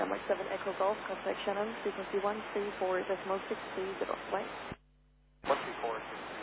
Denmark 7 Echo Golf, contact Shannon, frequency 134.630, flight. 134.630.